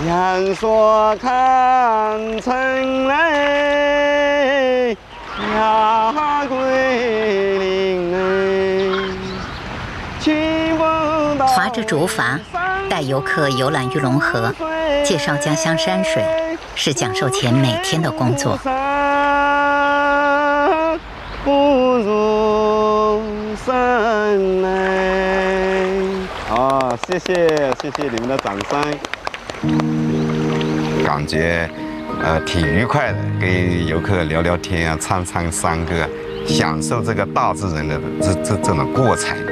阳朔看城嘞，呀桂林嘞， 划着竹筏，带游客游览玉龙河，介绍家乡山水，是蒋寿乾每天的工作。 不如山嘞！好，谢谢你们的掌声。感觉挺愉快的，跟游客聊聊天啊，唱山歌，享受这个大自然的这种过程。